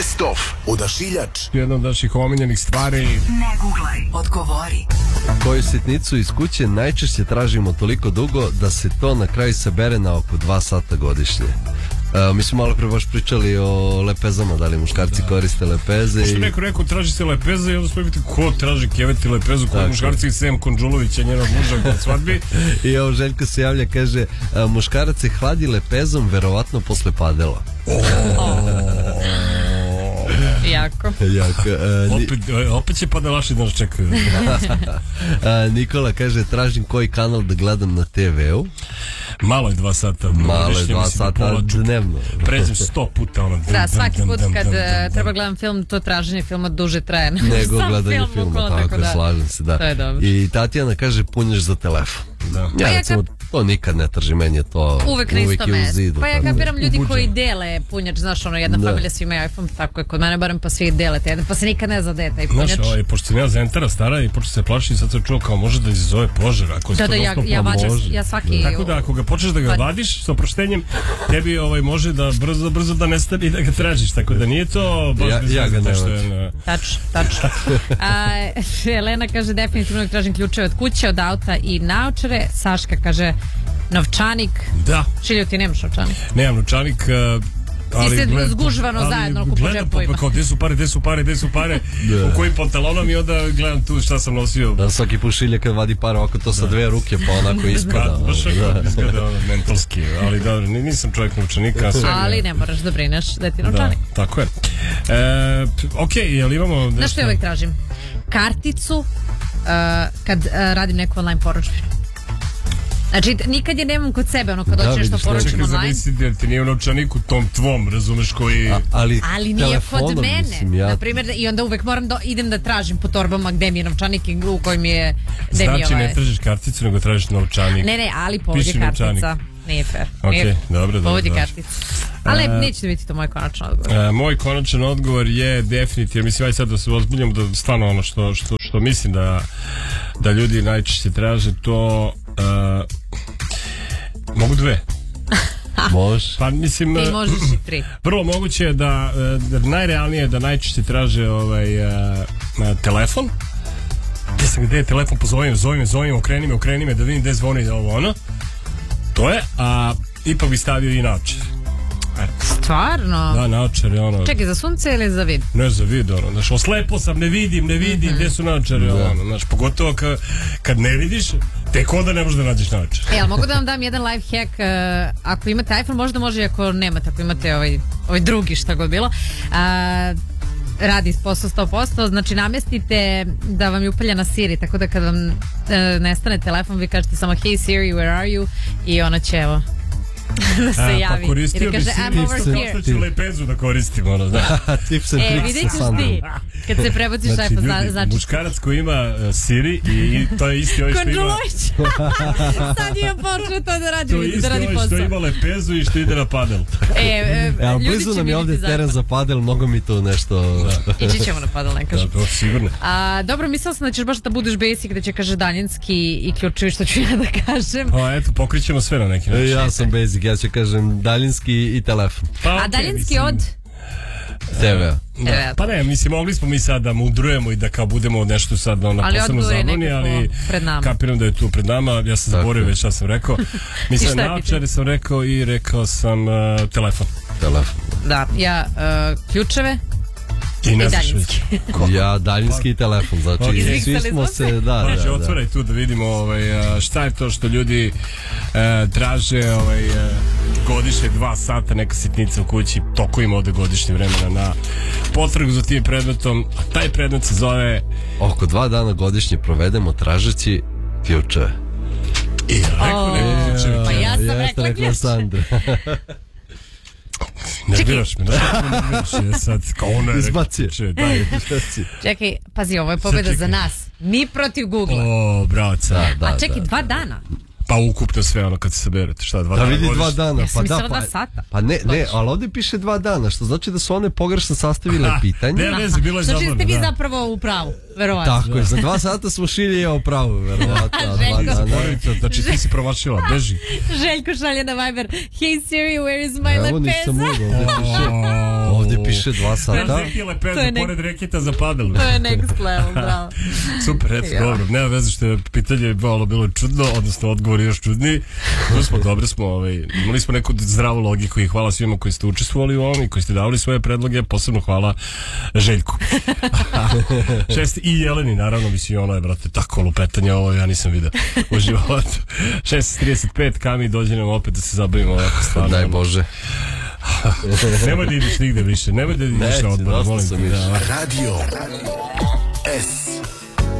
Best of. Odašiljač. Jedna od naših omiljenih stvari. Ne googlaj, odgovori. Koju sitnicu iz kuće najčešće tražimo toliko dugo da se to na kraju sabere na oko 2 sata godišnje. Mi smo malo pre baš pričali o lepezama, da li muškarci koriste lepeze. Što neko traži se lepeze i onda smo vidjeti ko traži keveti lepezu, koji muškarci i Sem Konđulovića, njenog muža na svadbi. I ovo Željko se javlja, kaže, muškarac se hladi lepezom verovatno posle padela. Jako. Opet će padelaši da nas čekaju. Nikola kaže, tražim koji kanal da gledam na TV-u. Malo je 2 sata. Malo je 2 sata dnevno. Pređem 100 puta ono. Da, svaki put kad treba gledam film, to traženje filma duže traje. Nego gledanje filma, tako je, slažem se, da. To je dobro. I Tatjana kaže, punješ za telefon. Da. Ja recimo, to nikad ne traži, meni je to uvek na isto mesto. Pa ja kapiram ljudi koji dele punjač, znaš, ono, jedna familija svi imaju iPhone, tako je kod mene barem, pa svi delete jedan, pa se nikad ne zade taj punjač. Znaš, pošto sam ja Zentara stara i počeo se plašiti, sad sam čuo kao može da izazove požar. Ja svaki... Tako da, ako ga počneš da ga vadiš s oproštenjem, tebi može da brzo da nestane i da ga tražiš, tako da nije to baš ja ga ne vadim. Tačno. Elena kaže, definitivno tražim ključeve od kuće, od auta i naočare. Saška kaže, novčanik. Da. Šilju, ti nemaš novčanik? Nemam novčanik, ti se zgužvano zajedno po džepovima. Kao, gde su pare, u kojim pantalonom, i onda gledam tu šta sam nosio. Da, svaki put Šilja kad vadi pare ovako to sa 2 ruke, pa onako ispada. Baš izgleda mentalski, ali dobro, nisam čovjek novčanika. Ali ne moraš da brineš da ti novčanik. Da, tako je. Ok, jel imamo... Znaš što ja uvijek tražim? Karticu kad radim neku online poručbinu. Znači, nikad je nemam kod sebe, ono, kad dođe nešto poručim online. Čekaj, zamisli da ti nije u novčaniku tom tvom, razumeš, koji... Ali nije kod mene. Naprimjer, i onda uvek moram da idem da tražim po torbama gde mi je novčanik i u kojim je... Znači, ne tražiš karticu, nego tražiš novčanik. Ne, ali povod je kartica. Nije fair. Ok, dobro. Povod je kartica. Ali neće biti to moj konačan odgovor. Moj konačan odgovor je definitivno, mislim, aj sad da se ozbiljamo, da stvarno ono što mislim da ljudi najčešće traže to... Mogu 2. Možeš. Pa mislim, ti možeš i 3. Vrlo moguće je da najrealnije je da najčešće traže telefon. Gde je telefon, pozovim, okreni me da vidim gde zvoni ovo ono. To je, a ipak bi stavio i naočar. Stvarno? Da, naočar je ono... Čekaj, za sunce ili za vid? Ne, za vid, ono. Znaš, oslepo sam, ne vidim gde su naočari, ono. Znaš, pogotovo kad ne vidiš, tek onda ne možeš da nađeš naočar. Ali mogu da vam dam jedan life hack, ako imate iPhone, možda može, ako nemate, ako imate ovaj drugi, šta god bilo, radi posao 100%, znači namjestite da vam je upaljena Siri, tako da kad vam nestane telefon, vi kažete samo hey Siri, where are you, i ona će, evo, da se javi. Pa koristio bi Siri, ću lepezu da koristim, ono, da. Tips and tricks vidit ćeš ti, kad se prebaciš iPhone, znači. Muškarac koji ima Siri i to je isti ovaj što ima... Konđulović! Sad je počeo to da radi posao. To je isti ovaj što ima lepezu i što ide na padel. Blizu nam je ovdje teren za padel, mnogo mi to nešto... Ići ćemo na padel, ne kažem. Da, sigurno. Dobro, mislila sam da ćeš baš da budeš basic, da će kaže daljinski i ključevi, što ću ja da kažem. Pa eto, pokrićemo sve na neki način. Ja sam basic, ja ću kažem daljinski i telefon. A daljinski od? TV-a. Pa ne, mislim, mogli smo mi sad da mudrujemo i da kao budemo nešto sad na posebno zabavni, ali kapiram da je tu pred nama. Ja sam zaboravio već šta sam rekao. Mislim, naočare sam rekao i rekao sam telefon. Da, ja ključeve i daljinski. Ja daljinski i telefon, znači svi smo se, da. Otvaraj tu da vidimo šta je to što ljudi traže godišnje 2 sata, neka sitnica u kući, toliko im ode godišnje vremena na potragu za tim predmetom, a taj predmet se zove... Oko 2 dana godišnje provedemo tražeći ključeve. I rekao neko ključeve. Pa ja sam rekla ključeve. Nerviraš me, nerviraš sad, kao ona je izbacio. Čekaj, pazi, ovo je pobjeda za nas. Mi protiv Google-a. O, bravo, a čekaj, 2 dana? Pa ukupno sve ono kad se saberete, šta 2 dana? Da vidi 2 dana, ja sam mislila 2 sata. Pa ne, ali ovdje piše 2 dana, što znači da su one pogrešno sastavile pitanje. Ne, bilo je zabavno. Znači da ste vi zapravo u pravu, verovatno. Tako je, za 2 sata smo Šilje u pravu, verovatno. Znači ti si promašila, beži. Željko šalje na Viber, hey Siri, where is my lepeza? Evo nisam mogao, ovdje piše više 2 sata. Neki lepeza, To je pored reketa za padel. To je next level, bravo. Super, eto, dobro. Nema veze što je pitanje bilo čudno, odnosno odgovor je još čudniji. Dobro smo, imali smo neku zdravu logiku i hvala svima koji ste učestvovali u ovom i koji ste davali svoje predloge, posebno hvala Željku. 6 i Jeleni, naravno, mislim, ono je, brate, tako lupetanje ovo, ja nisam vidio u životu. 6:35, Kami, dođe nam opet da se zabavimo ovako stvarno. Daj Bože. Nemoj da ideš nigde više, nemoj da ideš na odbor, molim te. Radio S